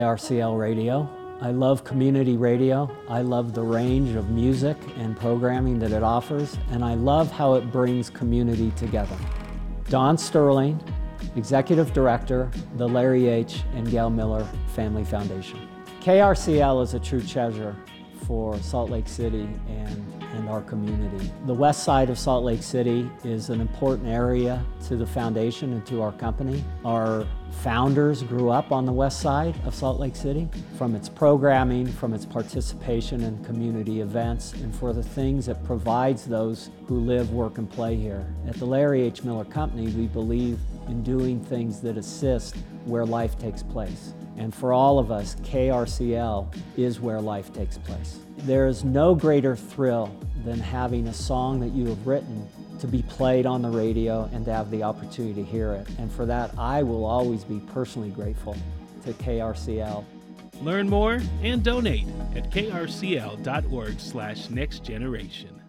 RCL Radio. I love community radio. I love the range of music and programming that it offers, and I love how it brings community together. Don Sterling, Executive Director, the Larry H. and Gail Miller Family Foundation. KRCL is a true treasure for Salt Lake City and our community. The west side of Salt Lake City is an important area to the foundation and to our company. Our founders grew up on the west side of Salt Lake City, from its programming, from its participation in community events, and for the things it provides those who live, work, and play here. At the Larry H. Miller Company, we believe in doing things that assist where life takes place. And for all of us, KRCL is where life takes place. There is no greater thrill than having a song that you have written to be played on the radio and to have the opportunity to hear it. And for that, I will always be personally grateful to KRCL. Learn more and donate at krcl.org/nextgeneration.